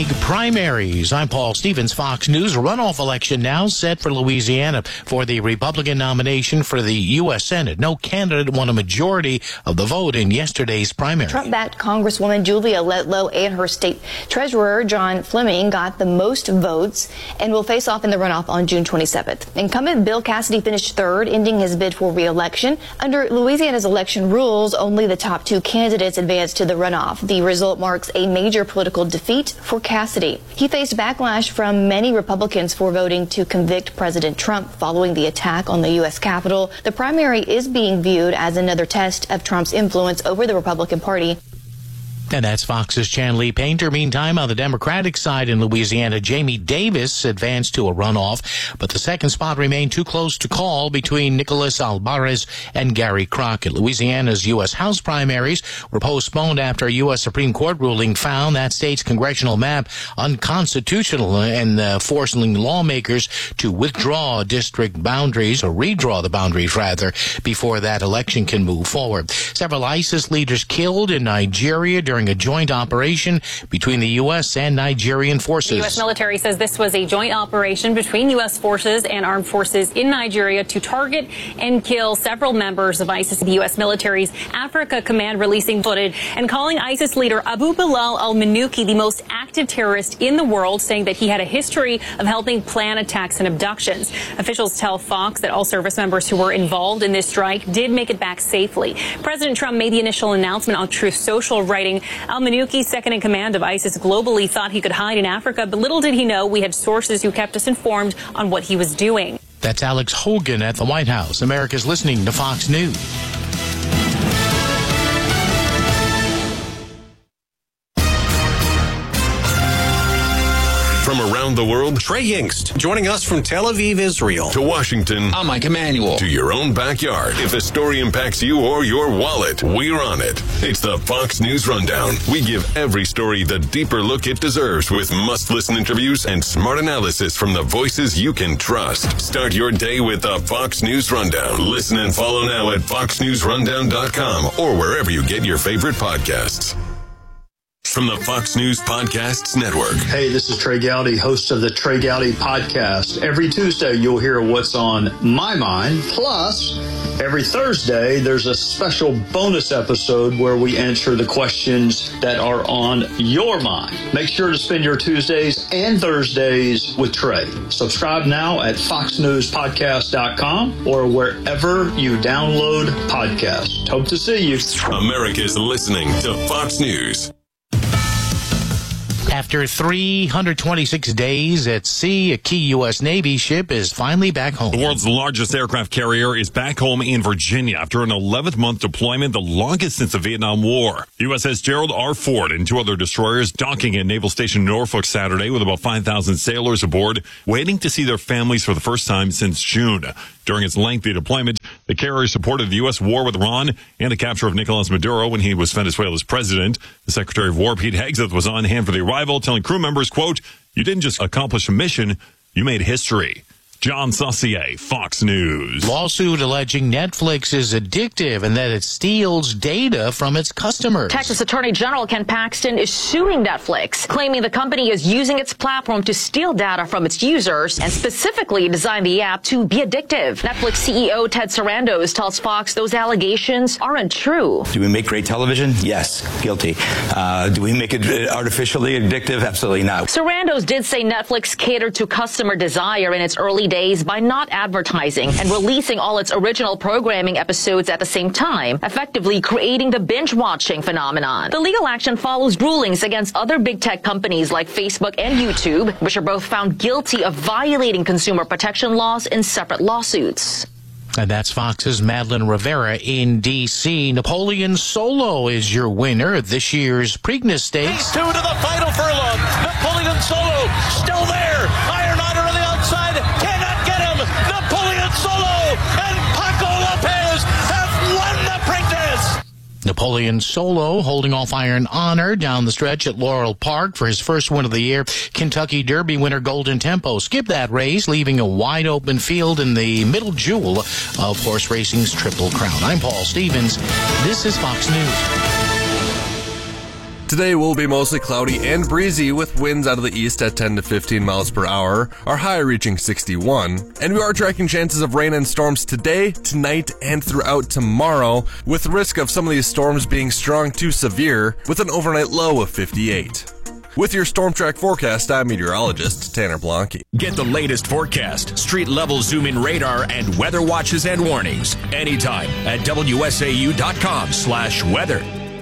big primaries. I'm Paul Stevens, Fox News. A runoff election now set for Louisiana for the Republican nomination for the U.S. Senate. No candidate won a majority of the vote in yesterday's primary. Trump-backed Congresswoman Julia Letlow and her state treasurer, John Fleming, got the most votes and will face off in the runoff on June 27th. Incumbent Bill Cassidy finished third, ending his bid for re-election. Under Louisiana's election rules, only the top two candidates advance to the runoff. The result marks a major political defeat for Cassidy. He faced backlash from many Republicans for voting to convict President Trump following the attack on the U.S. Capitol. The primary is being viewed as another test of Trump's influence over the Republican Party. And that's Fox's Chanley Painter. Meantime, on the Democratic side in Louisiana, Jamie Davis advanced to a runoff, but the second spot remained too close to call between Nicholas Alvarez and Gary Crockett. Louisiana's U.S. House primaries were postponed after a U.S. Supreme Court ruling found that state's congressional map unconstitutional and forcing lawmakers to withdraw district boundaries, or redraw the boundaries rather, before that election can move forward. Several ISIS leaders killed in Nigeria during a joint operation between the U.S. and Nigerian forces. The U.S. military says this was a joint operation between U.S. forces and armed forces in Nigeria to target and kill several members of ISIS. The U.S. military's Africa Command releasing footage and calling ISIS leader Abu Bilal al-Manuki the most active terrorist in the world, saying that he had a history of helping plan attacks and abductions. Officials tell Fox that all service members who were involved in this strike did make it back safely. President Trump made the initial announcement on Truth Social, writing, Al-Manuki, second in command of ISIS globally, thought he could hide in Africa, but little did he know we had sources who kept us informed on what he was doing. That's Alex Hogan at the White House. America's listening to Fox News. From around the world, Trey Yingst, joining us from Tel Aviv, Israel. To Washington, I'm Mike Emanuel. To your own backyard. If a story impacts you or your wallet, we're on it. It's the Fox News Rundown. We give every story the deeper look it deserves with must-listen interviews and smart analysis from the voices you can trust. Start your day with the Fox News Rundown. Listen and follow now at foxnewsrundown.com or wherever you get your favorite podcasts. From the Fox News Podcasts Network. Hey, this is Trey Gowdy, host of the Trey Gowdy Podcast. Every Tuesday, you'll hear what's on my mind. Plus, every Thursday, there's a special bonus episode where we answer the questions that are on your mind. Make sure to spend your Tuesdays and Thursdays with Trey. Subscribe now at foxnewspodcast.com or wherever you download podcasts. Hope to see you. America's listening to Fox News. After 326 days at sea, a key U.S. Navy ship is finally back home. The world's largest aircraft carrier is back home in Virginia after an 11th-month deployment, the longest since the Vietnam War. USS Gerald R. Ford and two other destroyers docking at Naval Station Norfolk Saturday with about 5,000 sailors aboard, waiting to see their families for the first time since June. During its lengthy deployment, the carrier supported the U.S. war with Iran and the capture of Nicolas Maduro when he was Venezuela's president. The Secretary of War, Pete Hegseth, was on hand for the arrival, telling crew members, quote, "You didn't just accomplish a mission, you made history." John Saucier, Fox News. Lawsuit alleging Netflix is addictive and that it steals data from its customers. Texas Attorney General Ken Paxton is suing Netflix, claiming the company is using its platform to steal data from its users and specifically designed the app to be addictive. Netflix CEO Ted Sarandos tells Fox those allegations aren't true. Do we make great television? Yes. Guilty. Do we make it artificially addictive? Absolutely not. Sarandos did say Netflix catered to customer desire in its early days by not advertising and releasing all its original programming episodes at the same time, effectively creating the binge-watching phenomenon. The legal action follows rulings against other big tech companies like Facebook and YouTube, which are both found guilty of violating consumer protection laws in separate lawsuits. And that's Fox's Madeline Rivera in D.C. Napoleon Solo is your winner of this year's Preakness Stakes. These two to the final furlong. Napoleon Solo still there. Iron Honor on the outside. Cannot get him. Napoleon Solo and Paco Lopez have won the Preakness. Napoleon Solo holding off Iron Honor down the stretch at Laurel Park for his first win of the year. Kentucky Derby winner Golden Tempo skipped that race, leaving a wide open field in the middle jewel of horse racing's Triple Crown. I'm Paul Stevens. This is Fox News. Today will be mostly cloudy and breezy with winds out of the east at 10 to 15 miles per hour, our high reaching 61. And we are tracking chances of rain and storms today, tonight, and throughout tomorrow, with the risk of some of these storms being strong to severe, with an overnight low of 58. With your Storm Track forecast, I'm meteorologist Tanner Blanke. Get the latest forecast, street-level zoom-in radar, and weather watches and warnings anytime at WSAU.com/weather.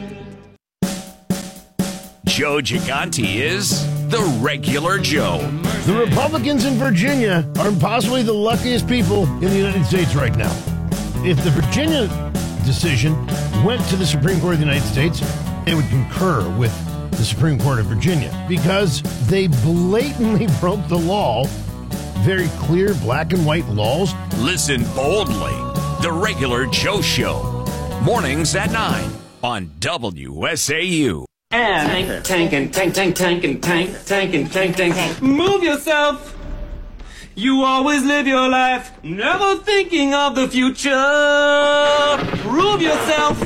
Joe Gigante is the regular Joe. The Republicans in Virginia are possibly the luckiest people in the United States right now. If the Virginia decision went to the Supreme Court of the United States, they would concur with the Supreme Court of Virginia because they blatantly broke the law. Very clear black and white laws. Listen boldly. The regular Joe Show. Mornings at 9 on WSAU. And tank. Move yourself. You always live your life, never thinking of the future. Prove yourself.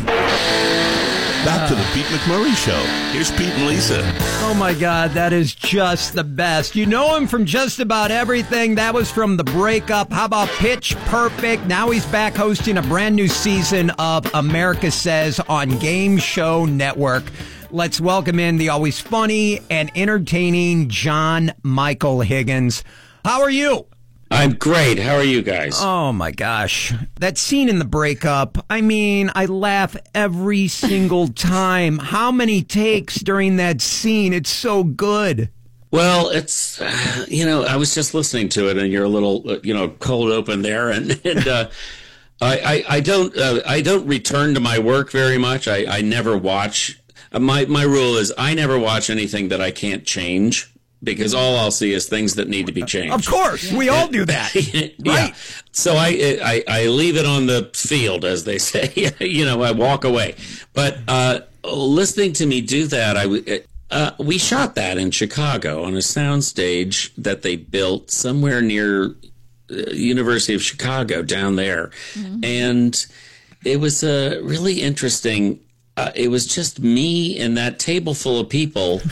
Back to the Pete McMurray Show. Here's Pete and Lisa. Oh, my God, that is just the best. You know him from just about everything. That was from The Breakup. How about Pitch Perfect? Now he's back hosting a brand new season of America Says on Game Show Network. Let's welcome in the always funny and entertaining John Michael Higgins. How are you? I'm great. How are you guys? Oh, my gosh. That scene in The Breakup, I mean, I laugh every single time. How many takes during that scene? It's so good. Well, it's, I was just listening to it, and you're a little, cold open there. And I don't return to my work very much. I never watch. My rule is I never watch anything that I can't change. Because all I'll see is things that need to be changed. Of course, we all do that. Right? Yeah. So I leave it on the field, as they say. I walk away. But listening to me do that, we shot that in Chicago on a soundstage that they built somewhere near University of Chicago down there. Mm-hmm. And it was really interesting. It was just me and that table full of people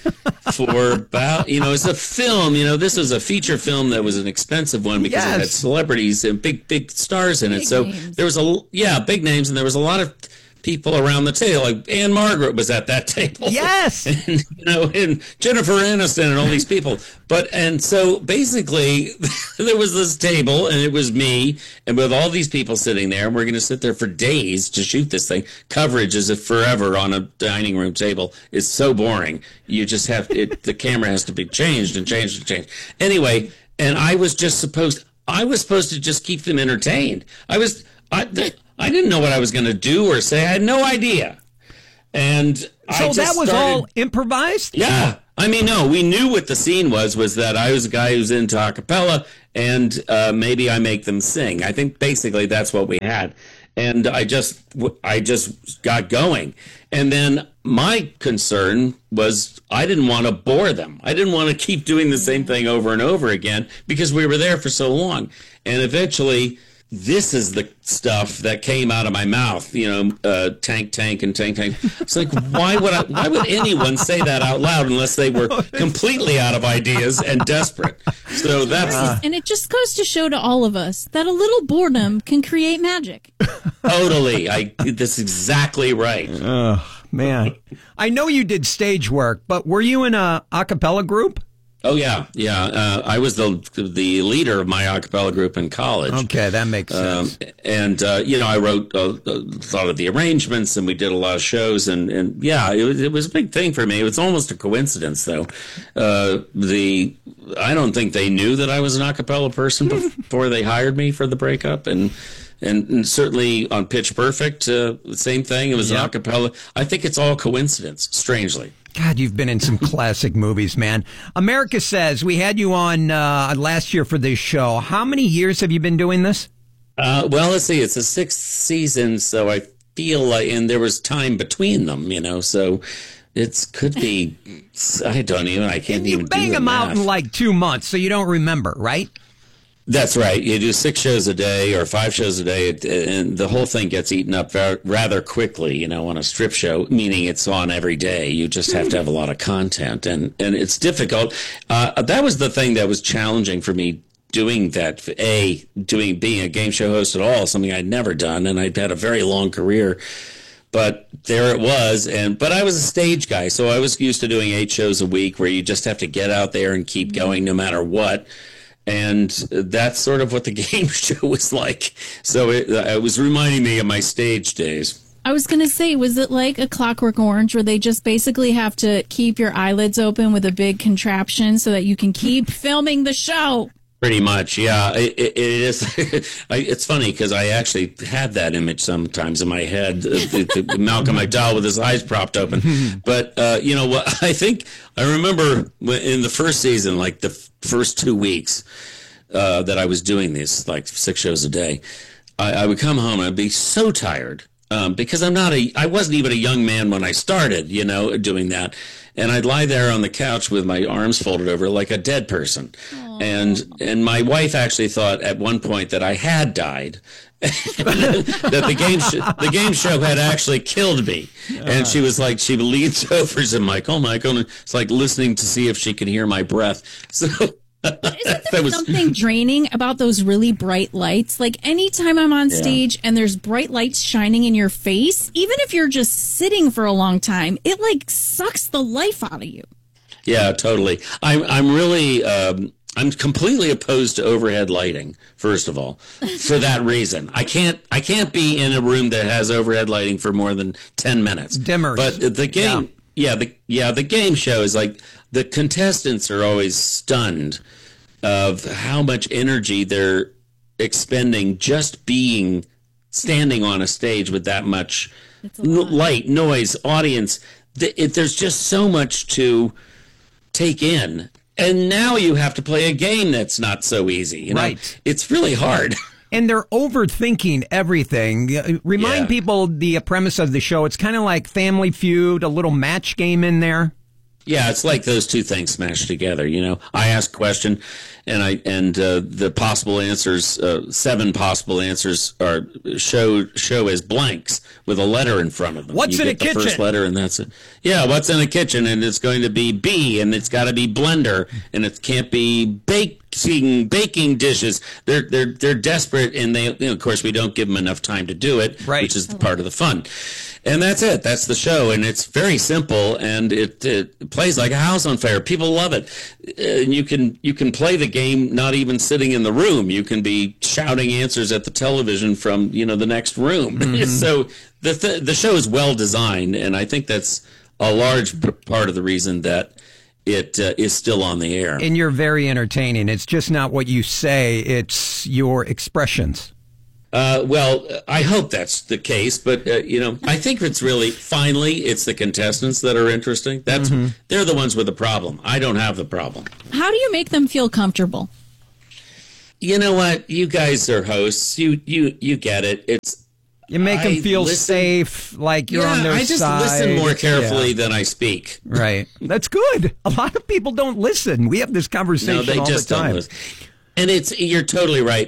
for about, it's a film, this was a feature film that was an expensive one because it had celebrities and big stars in it. So there was big names, and there was a lot of people around the table. Like Anne Margaret was at that table. Yes. And, and Jennifer Aniston and all these people. And so basically there was this table, and it was me, and with all these people sitting there, and we're going to sit there for days to shoot this thing. Coverage is forever on a dining room table. It's so boring. You just have the camera has to be changed and changed and changed. Anyway, and I was supposed to just keep them entertained. I didn't know what I was going to do or say. I had no idea. And so that was all improvised? Yeah. I mean, no, we knew what the scene was that I was a guy who's into a cappella, and maybe I make them sing. I think basically that's what we had. And I just got going. And then my concern was I didn't want to bore them. I didn't want to keep doing the same thing over and over again because we were there for so long. And eventually, this is the stuff that came out of my mouth, tank. It's like, why would anyone say that out loud unless they were completely out of ideas and desperate? So that's and it just goes to show to all of us that a little boredom can create magic. Totally. That's exactly right. Oh, man. I know you did stage work, but were you in a cappella group? Oh, yeah. I was the leader of my a cappella group in college. Okay, that makes sense. I wrote a lot of the arrangements, and we did a lot of shows. And it was a big thing for me. It was almost a coincidence, though. I don't think they knew that I was an a cappella person before they hired me for The Breakup. And certainly on Pitch Perfect, same thing. It was an a cappella. I think it's all coincidence, strangely. God, you've been in some classic movies, man. America Says, we had you on last year for this show. How many years have you been doing this? Well, let's see. It's the 6th season, so I feel like, and there was time between them, so it could be, I can't even do the math. You bang them out in like 2 months, so you don't remember, right? That's right. You do 6 shows a day or 5 shows a day, and the whole thing gets eaten up rather quickly, on a strip show, meaning it's on every day. You just have to have a lot of content, and it's difficult. That was the thing that was challenging for me doing that. Being a game show host at all, something I'd never done, and I'd had a very long career. But there it was, but I was a stage guy, so I was used to doing 8 shows a week where you just have to get out there and keep going no matter what. And that's sort of what the game show was like. So it was reminding me of my stage days. I was going to say, was it like a Clockwork Orange where they just basically have to keep your eyelids open with a big contraption so that you can keep filming the show? Pretty much, yeah. It is. It's funny because I actually had that image sometimes in my head, Malcolm McDowell with his eyes propped open. But, what I remember in the first season, like the first 2 weeks that I was doing this, like 6 shows a day, I would come home and I'd be so tired because I wasn't even a young man when I started, doing that. And I'd lie there on the couch with my arms folded over like a dead person. And my wife actually thought at one point that I had died, that the game show had actually killed me. And she was like, she leans over and like, oh my God, it's like listening to see if she can hear my breath. So isn't there something draining about those really bright lights? Like anytime I'm on stage and there's bright lights shining in your face, even if you're just sitting for a long time, it like sucks the life out of you. Yeah, totally. I'm really I'm completely opposed to overhead lighting, first of all, for that reason. I can't be in a room that has overhead lighting for more than 10 minutes. Dimmers. But the game, the game show is like the contestants are always stunned of how much energy they're expending just standing on a stage with that much light, noise, audience. There's just so much to take in. And now you have to play a game that's not so easy. Right. It's really hard. And they're overthinking everything. Remind people the premise of the show. It's kind of like Family Feud, a little match game in there. Yeah, it's like those two things smashed together. I ask a question, and the possible answers, 7 possible answers, are show as blanks with a letter in front of them. What's in a kitchen? First letter, and that's it. Yeah, what's in a kitchen, and it's going to be B, and it's got to be blender, and it can't be baking dishes. They're desperate, and they, of course, we don't give them enough time to do it, which is part of the fun. And that's it. That's the show, and it's very simple, and it plays like a house on fire. People love it. And you can play the game not even sitting in the room. You can be shouting answers at the television from the next room. Mm-hmm. So the show is well designed, and I think that's a large part of the reason that it is still on the air. And you're very entertaining. It's just not what you say; it's your expressions. Well, I hope that's the case, but I think it's really it's the contestants that are interesting. They're the ones with the problem. I don't have the problem. How do you make them feel comfortable? You know what? You guys are hosts. You get it. You make them feel safe, like you're on their side. I just listen more carefully than I speak. Right. That's good. A lot of people don't listen. We have this conversation all the time. Don't listen. And you're totally right.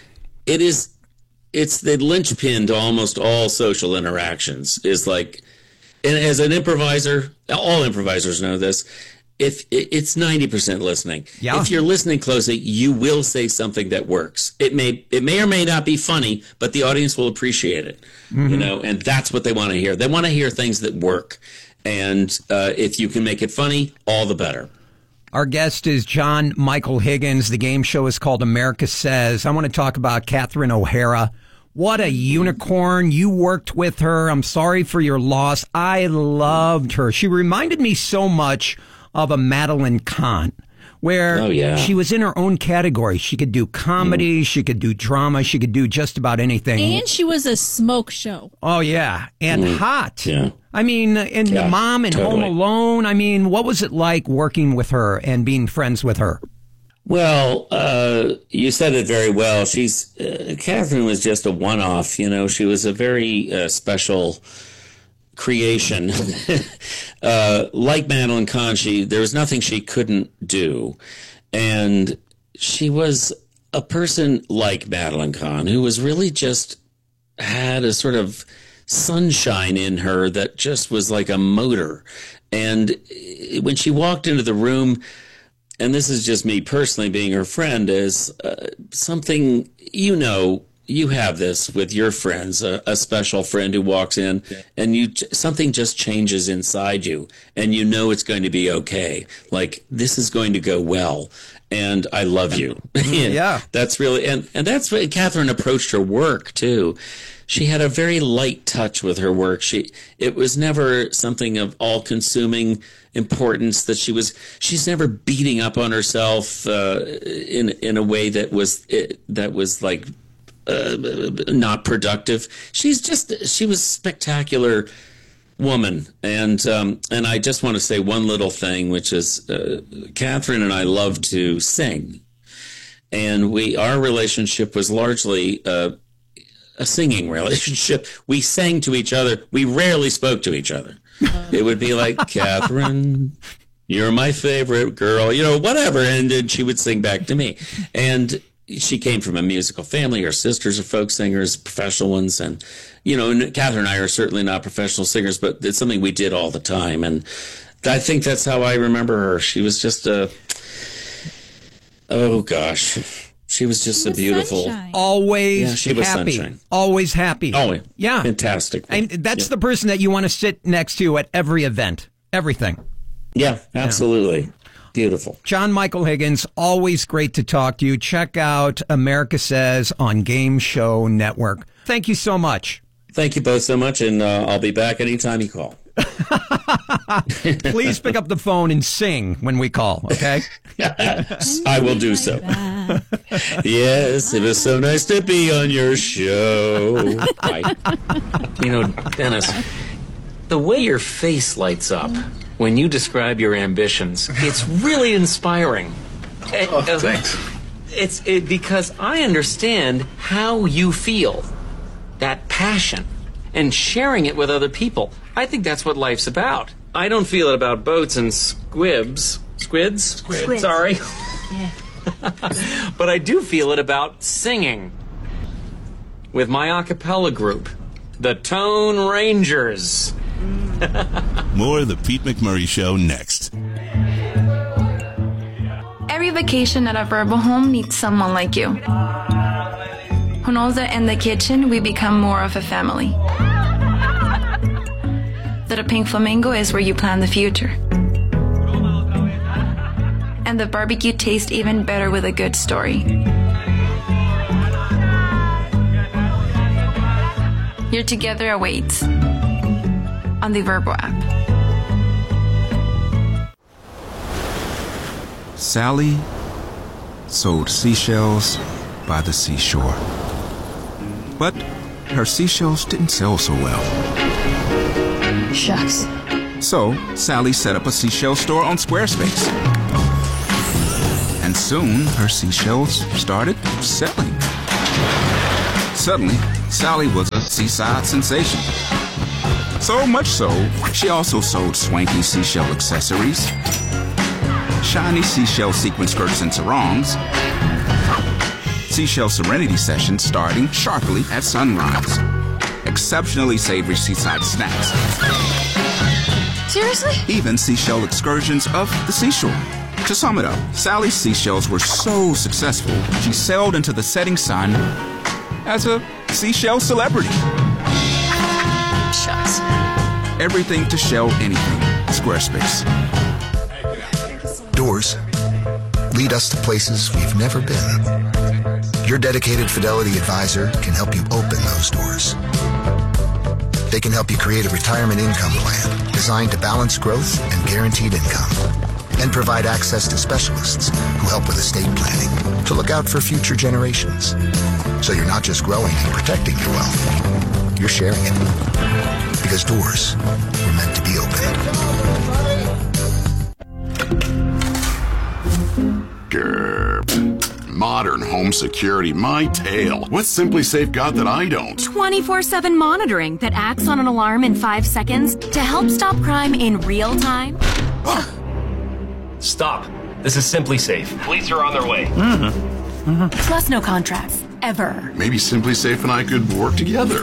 It's the linchpin to almost all social interactions. Is like, and as an improviser, all improvisers know this. If it's 90% listening, if you're listening closely, you will say something that works. It may or may not be funny, but the audience will appreciate it. Mm-hmm. And that's what they want to hear. They want to hear things that work. And if you can make it funny, all the better. Our guest is John Michael Higgins. The game show is called America Says. I want to talk about Catherine O'Hara. What a unicorn. You worked with her. I'm sorry for your loss. I loved her. She reminded me so much of a Madeline Kahn, where she was in her own category. She could do comedy, she could do drama, she could do just about anything. And she was a smoke show. Oh, yeah. And hot. Yeah. I mean, and the mom in Home Alone. I mean, what was it like working with her and being friends with her? Well, you said it very well. Catherine was just a one-off. She was a very special creation. Like Madeline Kahn, there was nothing she couldn't do. And she was a person like Madeline Kahn, who was really just had a sort of sunshine in her that just was like a motor. And when she walked into the room, and this is just me personally being her friend, is something, you have this with your friends, a special friend who walks in and something just changes inside you and you know it's going to be okay. Like, this is going to go well. And I love you. Yeah. That's really, and that's what Catherine approached her work too. She had a very light touch with her work. It was never something of all-consuming importance that she's never beating up on herself in a way that was like not productive. She was a spectacular woman. And I just want to say one little thing, which is Catherine and I love to sing. And our relationship was largely a singing relationship. We sang to each other. We rarely spoke to each other. It would be like, Catherine, you're my favorite girl, whatever. And then she would sing back to me. And she came from a musical family. Her sisters are folk singers, professional ones. And, Catherine and I are certainly not professional singers, but it's something we did all the time. And I think that's how I remember her. She was just she was just a beautiful. Sunshine. Always she was happy. Sunshine. Always happy. Always. Yeah. Fantastic. And that's the person that you want to sit next to at every event. Everything. Yeah, absolutely. Yeah. Beautiful. John Michael Higgins, always great to talk to you. Check out America Says on Game Show Network. Thank you so much. Thank you both so much, and I'll be back anytime you call. Please pick up the phone and sing when we call, okay? I will do so. Yes, it was so nice to be on your show. Bye. Dennis, the way your face lights up when you describe your ambitions, it's really inspiring. Thanks. It's because I understand how you feel, that passion, and sharing it with other people. I think that's what life's about. I don't feel it about boats and squids. Squids. Sorry. Yeah. But I do feel it about singing with my a cappella group, the Tone Rangers. More of the Pete McMurray Show next. Every vacation at a Verbo home needs someone like you, who knows that in the kitchen we become more of a family. That a pink flamingo is where you plan the future. And the barbecue tastes even better with a good story. Your together awaits on the Verbo app. Sally sold seashells by the seashore. But her seashells didn't sell so well. Shucks. So Sally set up a seashell store on Squarespace. And soon her seashells started selling. Suddenly, Sally was a seaside sensation. So much so, she also sold swanky seashell accessories, shiny seashell sequin skirts and sarongs, seashell serenity sessions starting sharply at sunrise, exceptionally savory seaside snacks. Seriously? Even seashell excursions of the seashore. To sum it up, Sally's seashells were so successful, she sailed into the setting sun as a seashell celebrity. Shucks. Everything to shell anything. Squarespace. Doors lead us to places we've never been. Your dedicated Fidelity advisor can help you open those doors. They can help you create a retirement income plan designed to balance growth and guaranteed income, and provide access to specialists who help with estate planning to look out for future generations. So you're not just growing and protecting your wealth, you're sharing it. Because doors were meant to be open. Grr. Modern home security, my tale. What's Simply Safe got that I don't? 24/7 monitoring that acts on an alarm in 5 seconds to help stop crime in real time. Stop. This is Simply Safe. Police are on their way. Plus no contracts, ever. Maybe Simply Safe and I could work together.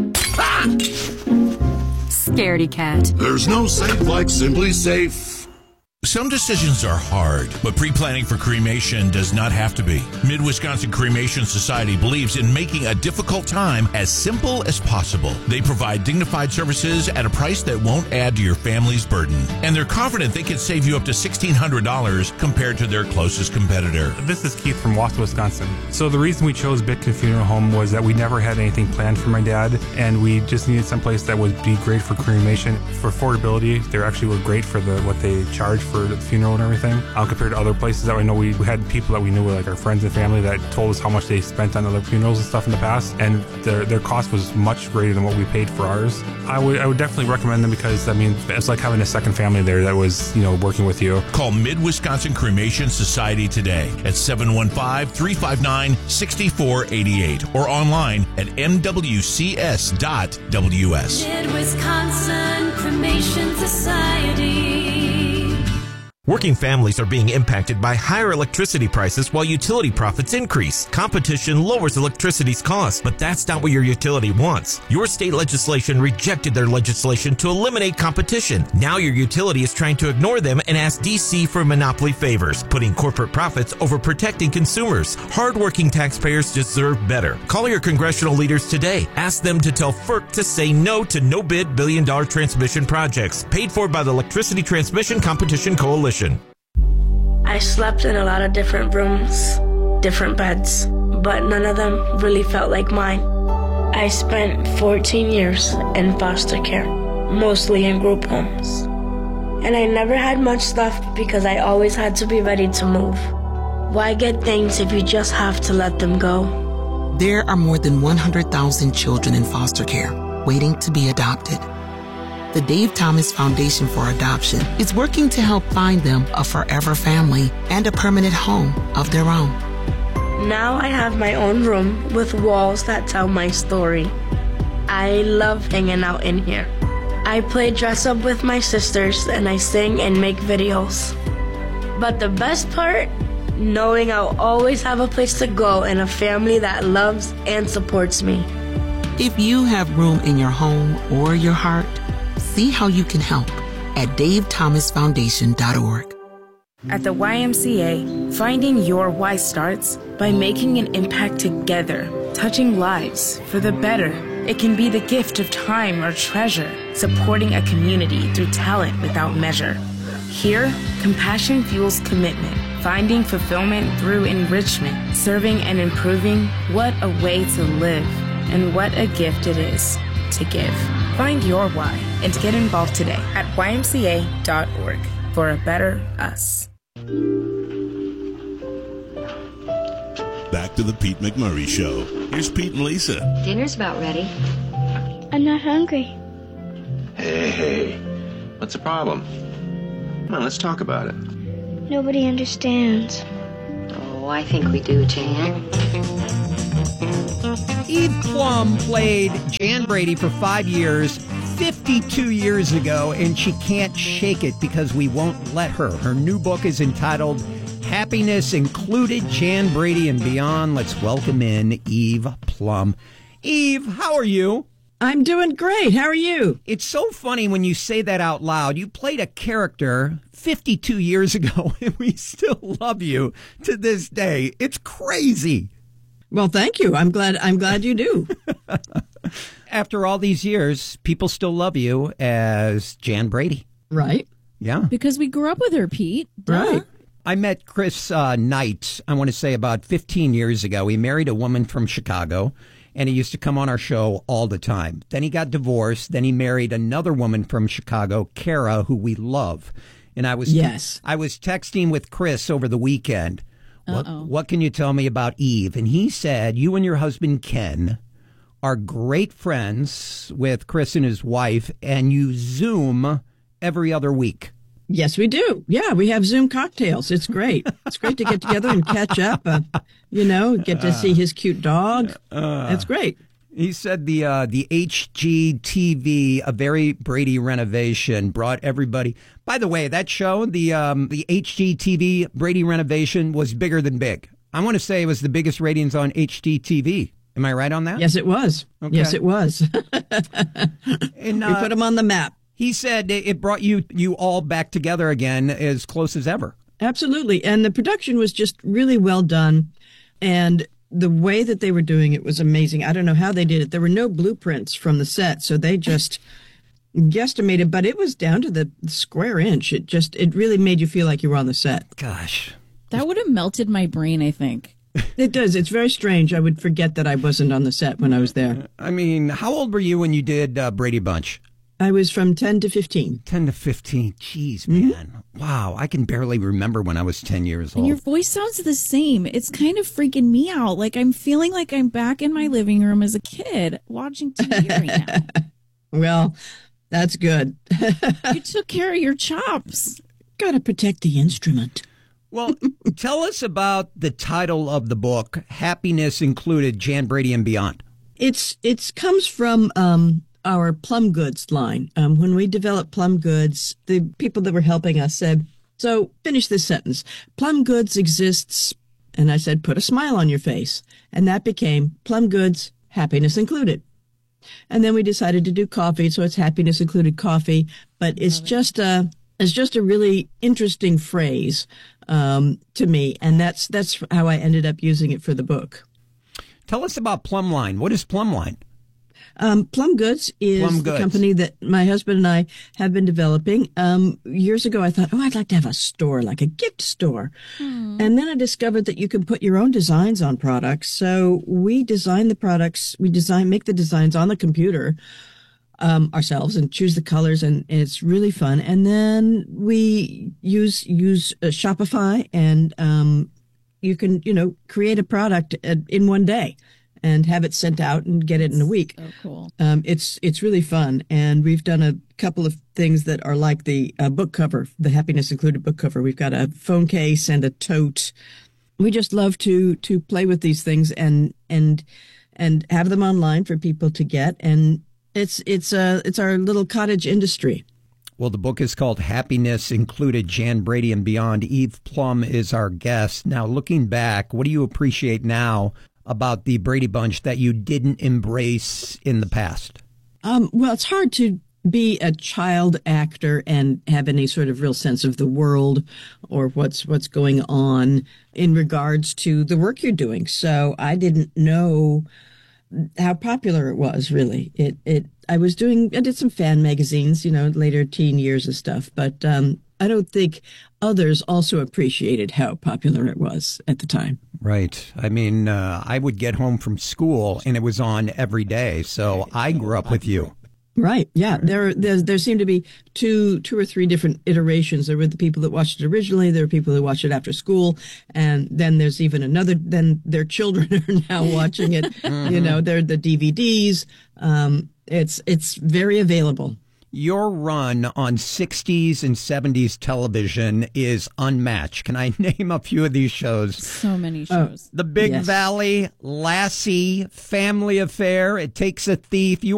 Scaredy cat. There's no safe like Simply Safe. Some decisions are hard, but pre-planning for cremation does not have to be. Mid-Wisconsin Cremation Society believes in making a difficult time as simple as possible. They provide dignified services at a price that won't add to your family's burden. And they're confident they can save you up to $1,600 compared to their closest competitor. This is Keith from Wausau, Wisconsin. So the reason we chose Bitkin Funeral Home was that we never had anything planned for my dad, and we just needed someplace that would be great for cremation. For affordability, they actually were great for what they charge for the funeral and everything, compared to other places that we know. We had people that we knew, like our friends and family, that told us how much they spent on other funerals and stuff in the past, and their cost was much greater than what we paid for ours. I would definitely recommend them because, I mean, it's like having a second family there that was, working with you. Call Mid-Wisconsin Cremation Society today at 715-359-6488 or online at mwcs.ws. Mid-Wisconsin Cremation Society. Working families are being impacted by higher electricity prices while utility profits increase. Competition lowers electricity's cost, but that's not what your utility wants. Your state legislation rejected their legislation to eliminate competition. Now your utility is trying to ignore them and ask DC for monopoly favors, putting corporate profits over protecting consumers. Hardworking taxpayers deserve better. Call your congressional leaders today. Ask them to tell FERC to say no to no-bid billion-dollar transmission projects paid for by the Electricity Transmission Competition Coalition. I slept in a lot of different rooms, different beds, but none of them really felt like mine. I spent 14 years in foster care, mostly in group homes. And I never had much left because I always had to be ready to move. Why get things if you just have to let them go? There are more than 100,000 children in foster care waiting to be adopted. The Dave Thomas Foundation for Adoption is working to help find them a forever family and a permanent home of their own. Now I have my own room with walls that tell my story. I love hanging out in here. I play dress up with my sisters and I sing and make videos. But the best part, knowing I'll always have a place to go and a family that loves and supports me. If you have room in your home or your heart, see how you can help at davethomasfoundation.org. At the YMCA, finding your why starts by making an impact together, touching lives for the better. It can be the gift of time or treasure, supporting a community through talent without measure. Here, compassion fuels commitment, finding fulfillment through enrichment, serving and improving. What a way to live, and what a gift it is to give. Find your why and get involved today at ymca.org for a better us. Back to the Pete McMurray Show. Here's Pete and Lisa. Dinner's about ready. I'm not hungry. Hey, what's the problem? Come on, let's talk about it. Nobody understands. Oh, I think we do, Jan. Eve Plum played Jan Brady for 5 years, 52 years ago, and she can't shake it because we won't let her. Her new book is entitled Happiness Included, Jan Brady and Beyond. Let's welcome in Eve Plum. Eve, how are you? I'm doing great. How are you? It's so funny when you say that out loud. You played a character 52 years ago, and we still love you to this day. It's crazy. Well, thank you. I'm glad you do. After all these years, people still love you as Jan Brady. Right. Yeah. Because we grew up with her, Pete. Right. I met Chris Knight, I want to say about 15 years ago. He married a woman from Chicago, and he used to come on our show all the time. Then he got divorced. Then he married another woman from Chicago, Kara, who we love. And I was texting with Chris over the weekend. What can you tell me about Eve? And he said, you and your husband, Ken, are great friends with Chris and his wife, and you Zoom every other week. Yes, we do. Yeah, we have Zoom cocktails. It's great. It's great to get together and catch up, get to see his cute dog. That's great. He said the HGTV, A Very Brady Renovation, brought everybody. By the way, that show, the HGTV Brady Renovation, was bigger than big. I want to say it was the biggest ratings on HGTV. Am I right on that? Yes, it was. Okay. Yes, it was. And, we put them on the map. He said it brought you all back together again as close as ever. Absolutely. And the production was just really well done. And the way that they were doing it was amazing. I don't know how they did it. There were no blueprints from the set, so they just guesstimated, but it was down to the square inch. It really made you feel like you were on the set. Gosh. That would have melted my brain, I think. It does. It's very strange. I would forget that I wasn't on the set when I was there. I mean, how old were you when you did Brady Bunch? I was from 10 to 15. 10 to 15. Jeez, man. Wow. I can barely remember when I was 10 years old. And your voice sounds the same. It's kind of freaking me out. Like I'm feeling like I'm back in my living room as a kid watching TV right now. Well, that's good. You took care of your chops. Got to protect the instrument. Well, tell us about the title of the book, Happiness Included, Jan Brady and Beyond. It comes from our Plum Goods line. When we developed Plum Goods, the people that were helping us said, so finish this sentence. Plum Goods exists, and I said, put a smile on your face. And that became Plum Goods, Happiness Included. And then we decided to do coffee, so it's Happiness Included Coffee. But it's just a really interesting phrase to me, and that's how I ended up using it for the book. Tell us about Plumline. What is Plumline? Plum Goods is the company that my husband and I have been developing. Years ago, I thought, I'd like to have a store, like a gift store. And then I discovered that you can put your own designs on products. So we design the products, make the designs on the computer ourselves and choose the colors, and it's really fun. And then we use Shopify, and you can create a product in one day and have it sent out and get it in a week. So cool. It's really fun, and we've done a couple of things that are like the book cover, the Happiness Included book cover. We've got a phone case and a tote. We just love to play with these things and have them online for people to get, and it's our little cottage industry. Well, the book is called Happiness Included, Jan Brady and Beyond. Eve Plum is our guest. Now, looking back, what do you appreciate now about the Brady Bunch that you didn't embrace in the past? Well, it's hard to be a child actor and have any sort of real sense of the world or what's going on in regards to the work you're doing. So I didn't know how popular it was, really. I did some fan magazines, later teen years and stuff, but I don't think others also appreciated how popular it was at the time. Right. I mean, I would get home from school and it was on every day. So I grew up with you. Right. Yeah. There seemed to be two or three different iterations. There were the people that watched it originally. There were people who watched it after school. And then there's even another, then their children are now watching it. They're the DVDs. It's very available. Your run on 60s and 70s television is unmatched. Can I name a few of these shows? So many shows. The Big Valley, Lassie, Family Affair, It Takes a Thief. You